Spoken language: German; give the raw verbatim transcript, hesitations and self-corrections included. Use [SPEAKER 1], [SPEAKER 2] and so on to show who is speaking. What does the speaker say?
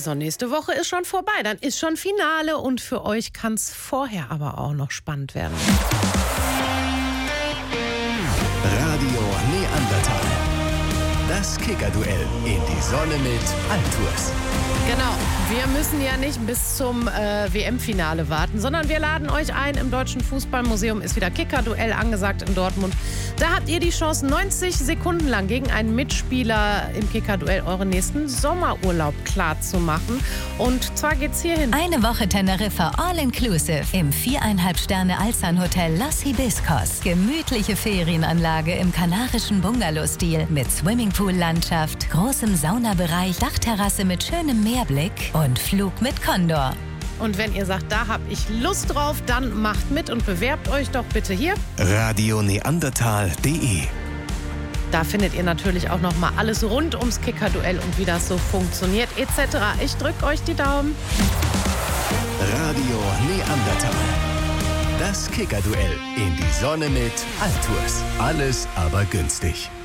[SPEAKER 1] So, nächste Woche ist schon vorbei, dann ist schon Finale und für euch kann es vorher aber auch noch spannend werden.
[SPEAKER 2] Radio Neandertal. Das Kicker-Duell in die Sonne mit Altours.
[SPEAKER 1] Genau, wir müssen ja nicht bis zum äh, W M-Finale warten, sondern wir laden euch ein. Im Deutschen Fußballmuseum ist wieder Kicker-Duell angesagt in Dortmund. Da habt ihr die Chance, neunzig Sekunden lang gegen einen Mitspieler im Kicker-Duell euren nächsten Sommerurlaub klar zu machen. Und zwar geht's hierhin.
[SPEAKER 3] Eine Woche Teneriffa All-Inclusive im viereinhalb Sterne Alzan-Hotel Los Hibiscos. Gemütliche Ferienanlage im kanarischen Bungalow-Stil mit Swimmingpool-Landschaft, großem Saunabereich, Dachterrasse mit schönem Meerblick und Flug mit Condor.
[SPEAKER 1] Und wenn ihr sagt, da hab ich Lust drauf, dann macht mit und bewerbt euch doch bitte hier.
[SPEAKER 2] radio neandertal punkt de.
[SPEAKER 1] Da findet ihr natürlich auch noch mal alles rund ums Kicker-Duell und wie das so funktioniert et cetera. Ich drück euch die Daumen.
[SPEAKER 2] Radio Neandertal. Das Kicker-Duell in die Sonne mit Altours. Alles aber günstig.